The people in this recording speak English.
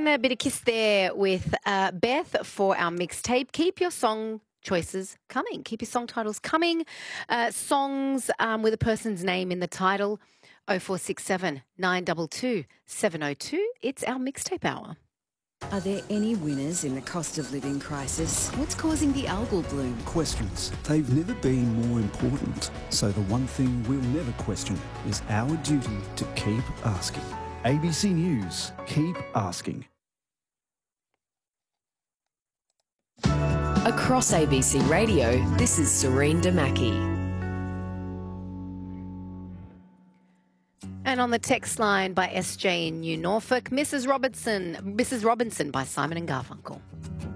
And a bit of kiss there with Beth for our mixtape. Keep your song choices coming. Keep your song titles coming. Songs with a person's name in the title. 0467 922 702. It's our mixtape hour. Are there any winners in the cost of living crisis? What's causing the algal bloom? Questions. They've never been more important. So the one thing we'll never question is our duty to keep asking. ABC News. Keep asking. Across ABC Radio, this is Serene Damaki. And on the text line by SJ in New Norfolk, Mrs. Robinson by Simon and Garfunkel.